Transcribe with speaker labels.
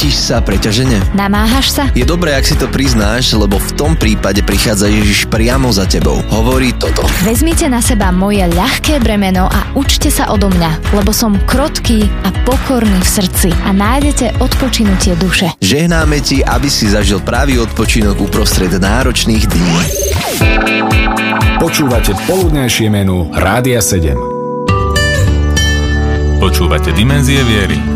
Speaker 1: Cítiš sa preťažene?
Speaker 2: Namáhaš sa?
Speaker 1: Je dobré, ak si to priznáš, lebo v tom prípade prichádza Ježiš priamo za tebou. Hovorí toto.
Speaker 2: Vezmite na seba moje ľahké bremeno a učte sa odo mňa, lebo som krotký a pokorný v srdci a nájdete odpočinutie duše.
Speaker 1: Žehnáme ti, aby si zažil pravý odpočinok uprostred náročných dní.
Speaker 3: Počúvate poludnejšie menu Rádia 7.
Speaker 4: Počúvate Dimenzie viery.